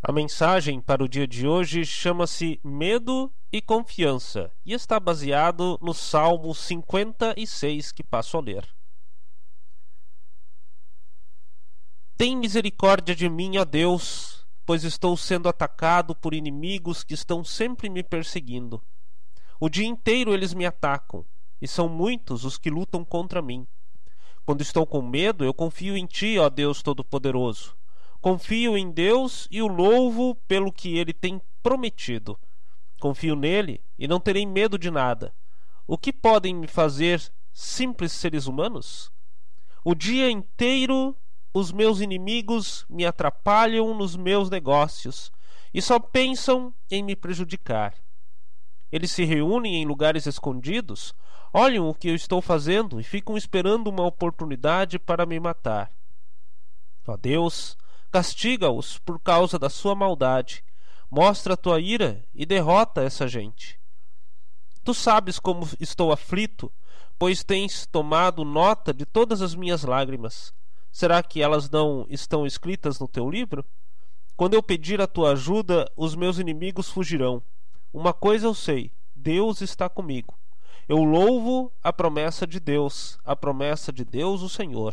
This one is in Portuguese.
A mensagem para o dia de hoje chama-se Medo e Confiança e está baseado no Salmo 56 que passo a ler. Tem misericórdia de mim, ó Deus, pois estou sendo atacado por inimigos que estão sempre me perseguindo. O dia inteiro eles me atacam, e são muitos os que lutam contra mim. Quando estou com medo, eu confio em Ti, ó Deus Todo-Poderoso. Confio em Deus e o louvo pelo que Ele tem prometido. Confio nele e não terei medo de nada. O que podem me fazer simples seres humanos? O dia inteiro os meus inimigos me atrapalham nos meus negócios e só pensam em me prejudicar. Eles se reúnem em lugares escondidos, olham o que eu estou fazendo e ficam esperando uma oportunidade para me matar. Ó Deus, castiga-os por causa da sua maldade. Mostra a tua ira e derrota essa gente. Tu sabes como estou aflito, pois tens tomado nota de todas as minhas lágrimas. Será que elas não estão escritas no teu livro? Quando eu pedir a tua ajuda, os meus inimigos fugirão. Uma coisa eu sei, Deus está comigo. Eu louvo a promessa de Deus, o Senhor.